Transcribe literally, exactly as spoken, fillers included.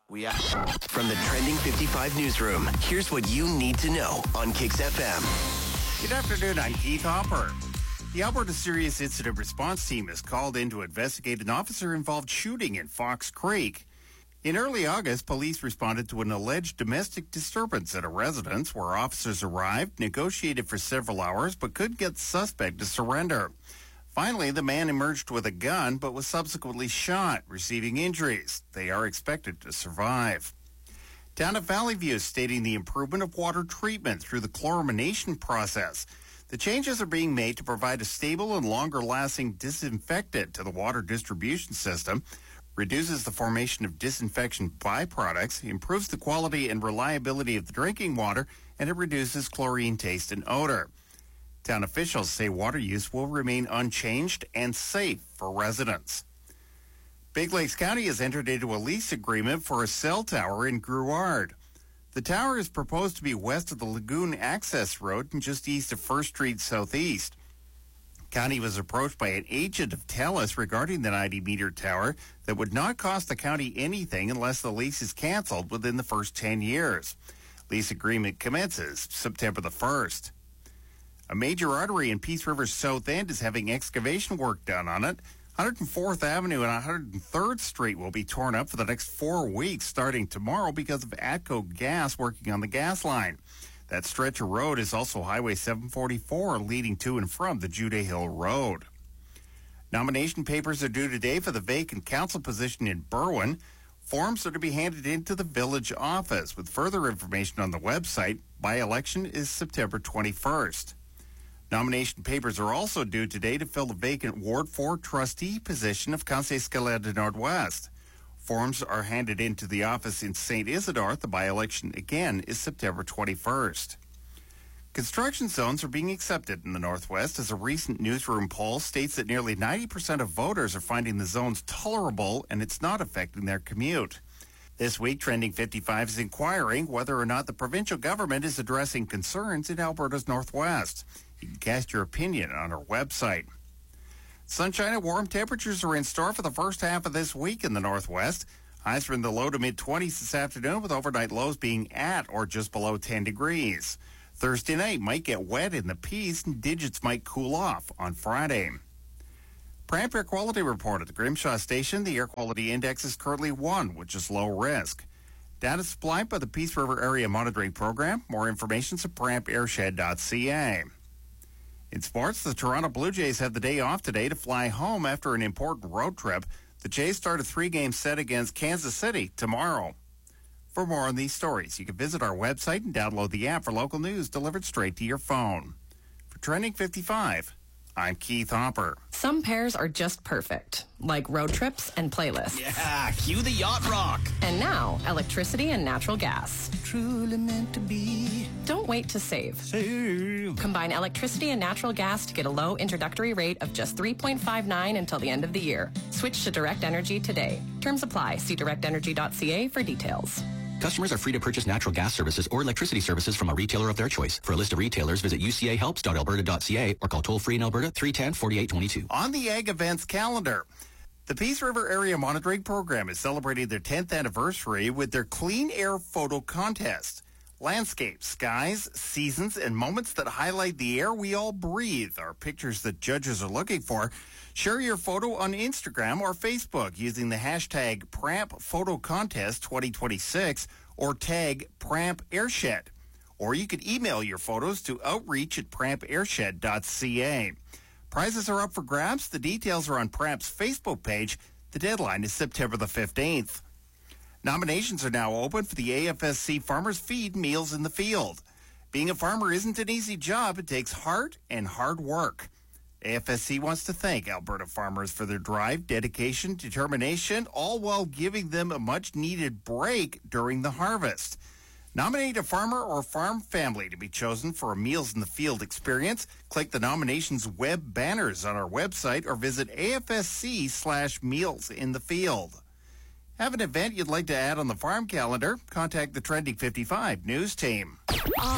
We are from the Trending fifty-five newsroom. Here's what you need to know on Kix F M. Good afternoon, I'm Keith Hopper. The Alberta Serious Incident Response Team is called in to investigate an officer-involved shooting in Fox Creek. In early August, police responded to an alleged domestic disturbance at a residence where officers arrived, negotiated for several hours, but couldn't get the suspect to surrender. Finally, the man emerged with a gun, but was subsequently shot, receiving injuries. They are expected to survive. Town of Valley View is stating the improvement of water treatment through the chlorination process. The changes are being made to provide a stable and longer-lasting disinfectant to the water distribution system, reduces the formation of disinfection byproducts, improves the quality and reliability of the drinking water, and it reduces chlorine taste and odor. Town officials say water use will remain unchanged and safe for residents. Big Lakes County has entered into a lease agreement for a cell tower in Grouard. The tower is proposed to be west of the Lagoon Access Road and just east of First Street Southeast. County was approached by an agent of TELUS regarding the ninety-meter tower that would not cost the county anything unless the lease is canceled within the first ten years. Lease agreement commences September the first. A major artery in Peace River's south end is having excavation work done on it. one hundred fourth Avenue and one hundred third Street will be torn up for the next four weeks starting tomorrow because of ATCO Gas working on the gas line. That stretch of road is also Highway seven forty-four leading to and from the Judah Hill Road. Nomination papers are due today for the vacant council position in Berwyn. Forms are to be handed into the village office with further information on the website. By-election is September twenty-first. Nomination papers are also due today to fill the vacant Ward four trustee position of Conseil Scalaire de Nord-Ouest. Forms are handed into the office in Saint Isidore. The by-election again is September twenty-first. Construction zones are being accepted in the Northwest as a recent newsroom poll states that nearly ninety percent of voters are finding the zones tolerable and it's not affecting their commute. This week, Trending fifty-five is inquiring whether or not the provincial government is addressing concerns in Alberta's Northwest. You can cast your opinion on our website. Sunshine and warm temperatures are in store for the first half of this week in the Northwest. Highs are in the low to mid-twenties this afternoon with overnight lows being at or just below ten degrees. Thursday night might get wet in the Peace and digits might cool off on Friday. Pramp Air Quality Report at the Grimshaw Station. The air quality index is currently one, which is low risk. Data supplied by the Peace River Area Monitoring Program. More information at pramp airshed dot c a. In sports, the Toronto Blue Jays have the day off today to fly home after an important road trip. The Jays start a three-game set against Kansas City tomorrow. For more on these stories, you can visit our website and download the app for local news delivered straight to your phone. For Trending fifty-five, I'm Keith Hopper. Some pairs are just perfect, like road trips and playlists. Yeah, cue the yacht rock. And now, electricity and natural gas. Truly meant to be. Don't wait to save. Save. Combine electricity and natural gas to get a low introductory rate of just three point five nine until the end of the year. Switch to Direct Energy today. Terms apply. See direct energy dot c a for details. Customers are free to purchase natural gas services or electricity services from a retailer of their choice. For a list of retailers, visit u c a helps dot alberta dot c a or call toll-free in Alberta three one zero, four eight two two. On the Ag Events calendar, the Peace River Area Monitoring Program is celebrating their tenth anniversary with their Clean Air Photo Contest. Landscapes, skies, seasons, and moments that highlight the air we all breathe are pictures that judges are looking for. Share your photo on Instagram or Facebook using the hashtag Pramp Photo Contest twenty twenty-six or tag Pramp Airshed. Or you could email your photos to outreach at pramp airshed dot c a. Prizes are up for grabs. The details are on Pramp's Facebook page. The deadline is September the fifteenth. Nominations are now open for the A F S C Farmers Feed Meals in the Field. Being a farmer isn't an easy job. It takes heart and hard work. A F S C wants to thank Alberta farmers for their drive, dedication, determination, all while giving them a much-needed break during the harvest. Nominate a farmer or farm family to be chosen for a Meals in the Field experience. Click the nominations web banners on our website or visit A F S C slash Meals in the Field. Have an event you'd like to add on the farm calendar? Contact the Trending fifty-five news team.